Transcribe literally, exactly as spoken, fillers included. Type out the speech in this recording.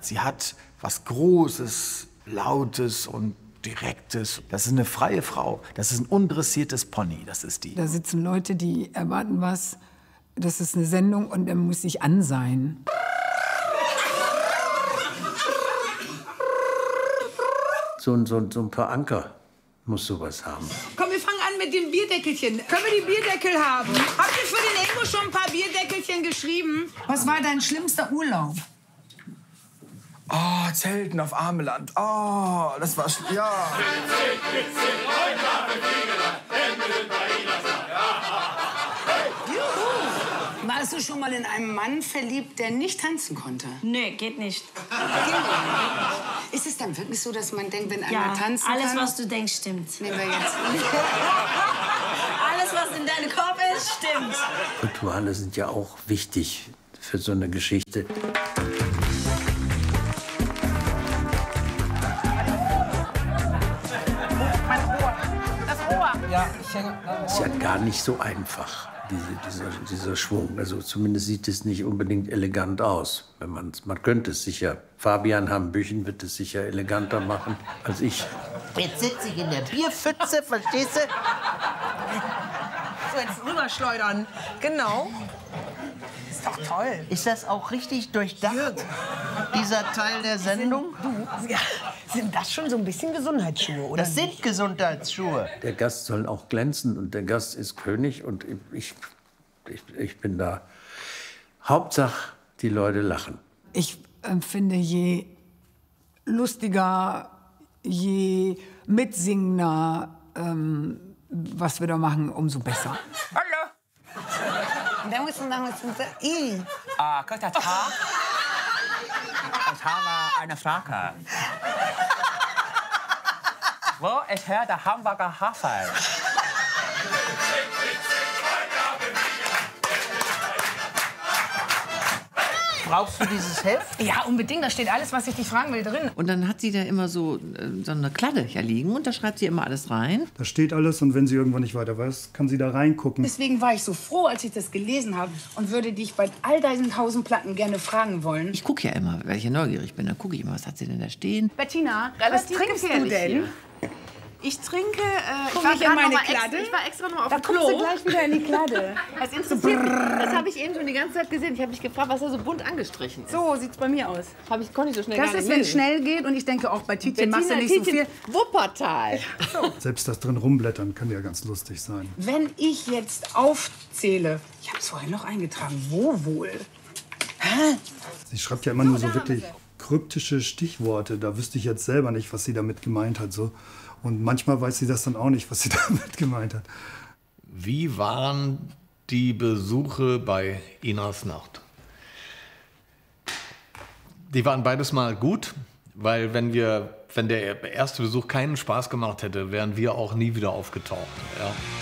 Sie hat was Großes, Lautes und Direktes. Das ist eine freie Frau. Das ist ein undressiertes Pony, das ist die. Da sitzen Leute, die erwarten was. Das ist eine Sendung und er muss sich an sein. So, so, so ein paar Anker muss sowas haben. Komm, wir fangen an mit den Bierdeckelchen. Können wir die Bierdeckel haben? Habt ihr für den Ingo schon ein paar Bierdeckelchen geschrieben? Was war dein schlimmster Urlaub? Oh, Zelten auf Ameland. Oh, das war... Ja. Warst du schon mal in einen Mann verliebt, der nicht tanzen konnte? Nee, geht nicht. Ist es dann wirklich so, dass man denkt, wenn Ja, einer tanzen alles, kann? was du denkst, stimmt. Nehmen wir jetzt. Alles, was in deinem Kopf ist, stimmt. Rituale sind ja auch wichtig für so eine Geschichte. Ja, ich hänge... Ist ja gar nicht so einfach, diese, dieser, dieser Schwung. Also zumindest sieht es nicht unbedingt elegant aus. Wenn man's, man könnte es sicher. Fabian Hambüchen wird es sicher eleganter machen als ich. Jetzt sitze ich in der Bierpfütze, verstehst du? So, jetzt rüberschleudern. Genau. Ist doch toll. Ist das auch richtig durchdacht, dieser Teil der Sendung? Du, ja, sind das schon so ein bisschen Gesundheitsschuhe, oder? Das sind Gesundheitsschuhe. Der Gast soll auch glänzen und der Gast ist König und ich, ich, ich bin da. Hauptsache, die Leute lachen. Ich äh, finde, je lustiger, je mitsingender, ähm, was wir da machen, umso besser. Hallo. Da muss man sagen, I. Ah, guten Tag. Ich habe eine Frage. Wo ist hier der Hamburger Hafen? Brauchst du dieses Heft? Ja, unbedingt. Da steht alles, was ich dich fragen will, drin. Und dann hat sie da immer so, äh, so eine Kladde ja liegen und da schreibt sie immer alles rein. Da steht alles und wenn sie irgendwann nicht weiter weiß, kann sie da reingucken. Deswegen war ich so froh, als ich das gelesen habe und würde dich bei all deinen tausend Platten gerne fragen wollen. Ich gucke ja immer, weil ich ja neugierig bin. Dann gucke ich immer, was hat sie denn da stehen. Bettina, was trinkst du denn? Hier. Ich trinke, äh, Guck ich, war ich in grad meine noch mal Kladde? extra, ich war extra noch auf Da dem kommst Klo. du gleich wieder in die Kladde. Das interessiert mich. Das habe ich eben schon die ganze Zeit gesehen. Ich habe mich gefragt, was da so bunt angestrichen ist. So sieht's bei mir aus. Hab ich, konnte ich so schnell Das gar ist, nicht wenn es lesen. schnell geht. Und ich denke auch, bei Tietjen machst du Bettina nicht so viel. Tietjen, Wuppertal. Selbst das drin rumblättern kann ja ganz lustig sein. Wenn ich jetzt aufzähle, ich habe es vorhin noch eingetragen, wo wohl? Hä? Sie schreibt ja immer nur so wirklich kryptische Stichworte. Da wüsste ich jetzt selber nicht, was sie damit gemeint hat. So. Und manchmal weiß sie das dann auch nicht, was sie damit gemeint hat. Wie waren die Besuche bei Inas Nacht? Die waren beides mal gut, weil wenn, wir, wenn der erste Besuch keinen Spaß gemacht hätte, wären wir auch nie wieder aufgetaucht. Ja.